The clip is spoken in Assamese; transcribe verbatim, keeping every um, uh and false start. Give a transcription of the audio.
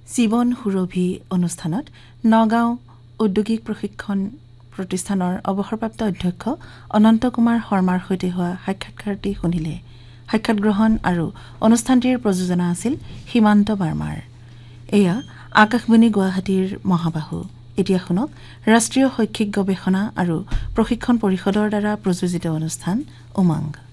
জীৱন সুৰভি অনুষ্ঠানত নগাঁও ঔদ্যোগিক প্ৰশিক্ষণ প্ৰতিষ্ঠানৰ অৱসৰপ্ৰাপ্ত অধ্যক্ষ অনন্ত কুমাৰ শৰ্মাৰ সৈতে হোৱা সাক্ষাৎকাৰটি শুনিলে। সাক্ষাৎ গ্ৰহণ আৰু অনুষ্ঠানটিৰ প্ৰযোজনা আছিল সীমান্ত বাৰ্মাৰ। এয়া আকাশবাণী গুৱাহাটীৰ মহাবাহু। এতিয়া শুনক ৰাষ্ট্ৰীয় শৈক্ষিক গৱেষণা আৰু প্ৰশিক্ষণ পৰিষদৰ দ্বাৰা প্ৰযোজিত অনুষ্ঠান উমংগ।